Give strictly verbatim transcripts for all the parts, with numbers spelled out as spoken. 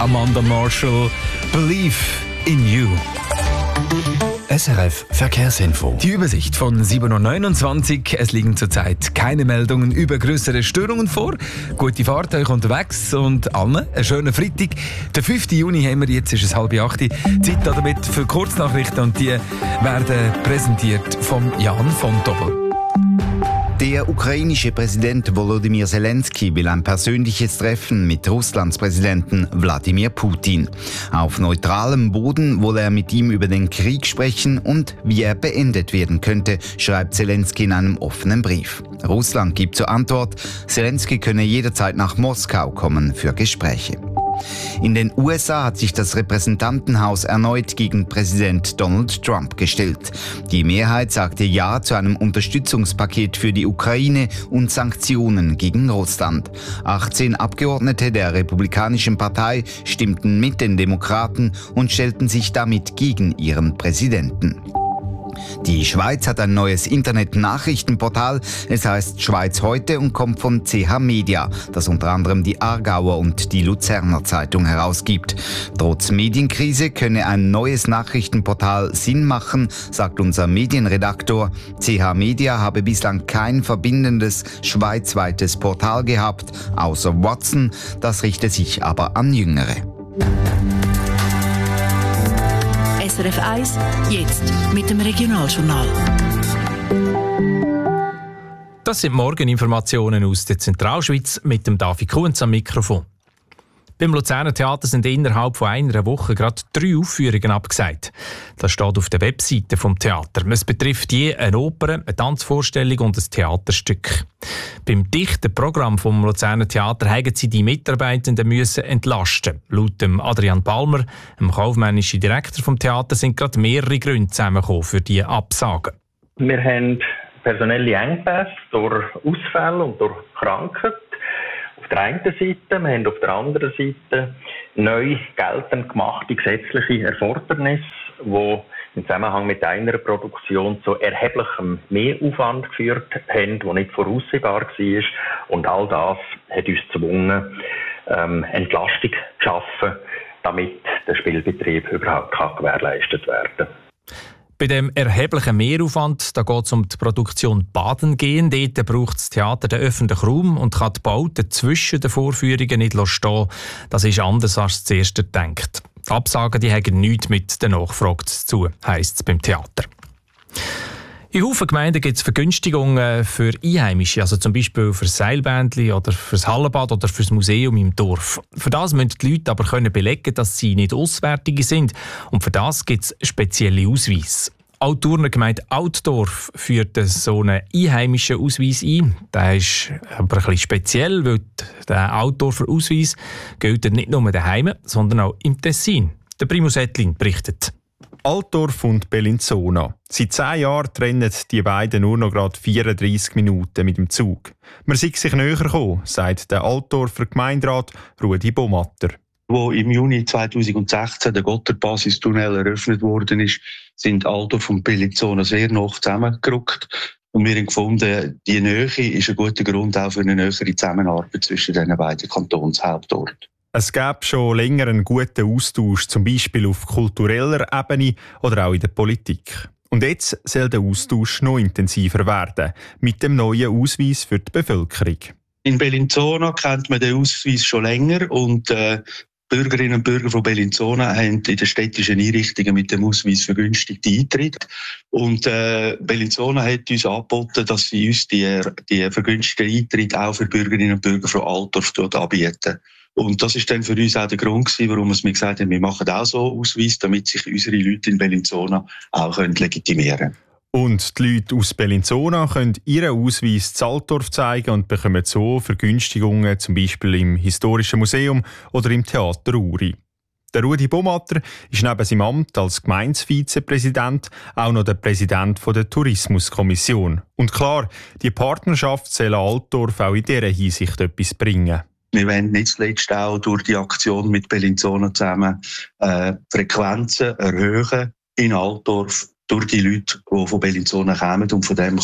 Amanda Marshall, Believe in You. S R F Verkehrsinfo. Die Übersicht von sieben Uhr neunundzwanzig. Es liegen zurzeit keine Meldungen über größere Störungen vor. Gute Fahrt euch unterwegs und allen einen schönen Freitag. Der fünften Juni haben wir, jetzt ist es halb acht. Zeit damit für Kurznachrichten und die werden präsentiert von Jan von Doppel. Der ukrainische Präsident Volodymyr Zelensky will ein persönliches Treffen mit Russlands Präsidenten Wladimir Putin. Auf neutralem Boden wolle er mit ihm über den Krieg sprechen und wie er beendet werden könnte, schreibt Zelensky in einem offenen Brief. Russland gibt zur Antwort, Zelensky könne jederzeit nach Moskau kommen für Gespräche. In den U S A hat sich das Repräsentantenhaus erneut gegen Präsident Donald Trump gestellt. Die Mehrheit sagte Ja zu einem Unterstützungspaket für die Ukraine und Sanktionen gegen Russland. achtzehn Abgeordnete der Republikanischen Partei stimmten mit den Demokraten und stellten sich damit gegen ihren Präsidenten. Die Schweiz hat ein neues Internet-Nachrichtenportal. Es heißt Schweiz heute und kommt von C H Media, das unter anderem die Aargauer und die Luzerner Zeitung herausgibt. Trotz Medienkrise könne ein neues Nachrichtenportal Sinn machen, sagt unser Medienredaktor. C H Media habe bislang kein verbindendes schweizweites Portal gehabt, außer Watson. Das richte sich aber an Jüngere. S R F eins, jetzt mit dem Regionaljournal. Das sind Morgeninformationen aus der Zentralschweiz mit dem David Kunz am Mikrofon. Beim Luzerner Theater sind innerhalb von einer Woche gerade drei Aufführungen abgesagt. Das steht auf der Webseite vom Theater. Es betrifft je eine Oper, eine Tanzvorstellung und ein Theaterstück. Beim dichten Programm vom Luzerner Theater haben sie die Mitarbeitenden müssen entlasten. Laut dem Adrian Palmer, dem kaufmännischen Direktor vom Theater, sind gerade mehrere Gründe zusammengekommen für diese Absagen. Wir haben personelle Engpässe durch Ausfälle und durch Krankheit. Auf der einen Seite, wir haben auf der anderen Seite neu geltend gemachte gesetzliche Erfordernisse, die im Zusammenhang mit einer Produktion zu erheblichem Mehraufwand geführt haben, der nicht voraussehbar war. Und all das hat uns gezwungen, ähm, Entlastung zu schaffen, damit der Spielbetrieb überhaupt kann gewährleistet werden kann. Bei dem erheblichen Mehraufwand, da geht es um die Produktion Baden gehen. Dort braucht das Theater den öffentlichen Raum und kann die Bauten zwischen den Vorführungen nicht stehen. Das ist anders als zuerst gedacht. Die Absagen die haben nichts mit der Nachfrage zu tun, heisst es beim Theater. In Haufen Gemeinden gibt es Vergünstigungen für Einheimische, also zum Beispiel für das Seilbändli oder für das Hallenbad oder für das Museum im Dorf. Für das müssen die Leute aber können belegen, dass sie nicht Auswärtige sind. Und für das gibt es spezielle Ausweise. Auch die Turngergemeinde Altdorf führt so einen einheimischen Ausweis ein. Der ist aber ein bisschen speziell, weil der Altdorfer Ausweis gilt nicht nur daheim, sondern auch im Tessin. Der Primus Ettlin berichtet. Altdorf und Bellinzona. Seit zehn Jahren trennen die beiden nur noch gerade vierunddreissig Minuten mit dem Zug. Man sei sich näher gekommen, sagt der Altdorfer Gemeinderat Rudi Bomatter. Wo im Juni zweitausendsechzehn der Gotthard-Basistunnel eröffnet worden ist, sind Altdorf und Bellinzona sehr nah zusammengerückt. Und wir haben gefunden, die Nähe ist ein guter Grund auch für eine nähere Zusammenarbeit zwischen den beiden Kantonshauptorten. Es gäbe schon länger einen guten Austausch, zum Beispiel auf kultureller Ebene oder auch in der Politik. Und jetzt soll der Austausch noch intensiver werden, mit dem neuen Ausweis für die Bevölkerung. In Bellinzona kennt man den Ausweis schon länger und äh, Bürgerinnen und Bürger von Bellinzona haben in den städtischen Einrichtungen mit dem Ausweis vergünstigte Eintritt. Und äh, Bellinzona hat uns angeboten, dass sie uns die, die vergünstigten Eintritt auch für Bürgerinnen und Bürger von Altdorf anbieten. Und das ist dann für uns auch der Grund gewesen, warum wir gesagt haben, wir machen auch so einen Ausweis, damit sich unsere Leute in Bellinzona auch legitimieren können. Und die Leute aus Bellinzona können ihren Ausweis zu Altdorf zeigen und bekommen so Vergünstigungen, zum Beispiel im Historischen Museum oder im Theater Uri. Der Rudi Bomatter ist neben seinem Amt als Gemeindevizepräsident auch noch der Präsident der Tourismuskommission. Und klar, die Partnerschaft soll Altdorf auch in dieser Hinsicht etwas bringen. Wir wollen nicht zuletzt auch durch die Aktion mit Bellinzona zusammen äh, Frequenzen erhöhen in Altdorf durch die Leute, die von Bellinzona kommen. Und von dem kann letztlich äh, vor allem äh, der Detailhandelsgewerbe und Gastgewerbe profitieren.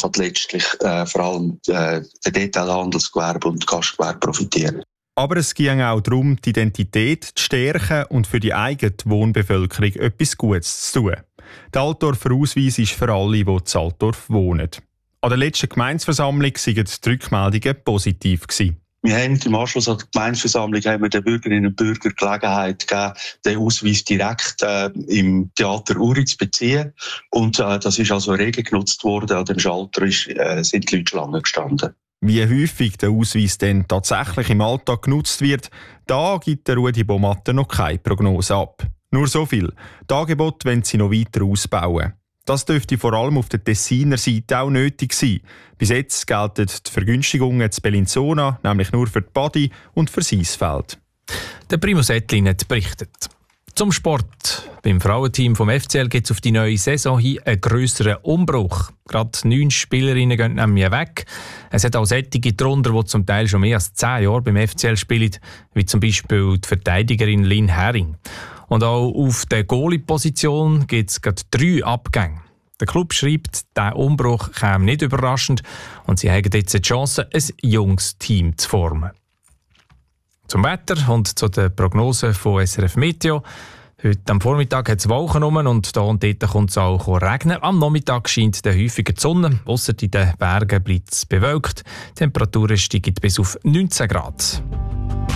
Aber es ging auch darum, die Identität zu stärken und für die eigene Wohnbevölkerung etwas Gutes zu tun. Der Altdorfer Ausweis ist für alle, die in Altdorf wohnen. An der letzten Gemeindeversammlung waren die Rückmeldungen positiv gewesen. Wir haben im Anschluss an die Gemeindeversammlung haben wir den Bürgerinnen und Bürgern Gelegenheit gegeben, den Ausweis direkt äh, im Theater Uri zu beziehen. Und äh, das ist also rege genutzt worden. An dem Schalter ist, äh, sind die Leute Schlange gestanden. Wie häufig der Ausweis denn tatsächlich im Alltag genutzt wird, da gibt der Rudi Bomatter noch keine Prognose ab. Nur so viel. Die Angebote wollen sie noch weiter ausbauen. Das dürfte vor allem auf der Tessiner Seite auch nötig sein. Bis jetzt gelten die Vergünstigungen zu Bellinzona nämlich nur für die Badi und für das Eisfeld. Der Primus Ettlin hat berichtet. Zum Sport. Beim Frauenteam vom F C L gibt es auf die neue Saison hin einen grösseren Umbruch. Gerade neun Spielerinnen gehen nämlich weg. Es hat auch solche darunter, die zum Teil schon mehr als zehn Jahre beim F C L spielen, wie zum Beispiel die Verteidigerin Lynn Herring. Und auch auf der Goalie-Position gibt es gerade drei Abgänge. Der Club schreibt, der Umbruch käme nicht überraschend und sie haben jetzt die Chance, ein junges Team zu formen. Zum Wetter und zu den Prognosen von S R F Meteo. Heute am Vormittag hat es Wolken rum und da und dort kommt es auch regnen. Am Nachmittag scheint der häufiger die Sonne, ausser in den Bergen bleibt es bewölkt. Die Temperaturen steigen bis auf neunzehn Grad.